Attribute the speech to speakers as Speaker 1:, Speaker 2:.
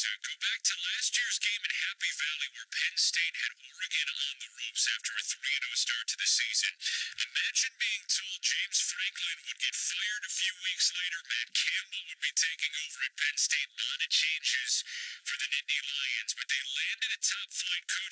Speaker 1: go back to last year's game in Happy Valley where Penn State had Oregon on the ropes after a 3-0 start to the season. Imagine being told James Franklin would get fired a few weeks later, Matt Campbell would be taking over at Penn State. A lot of changes for the Nittany Lions, but they landed a top-flight coach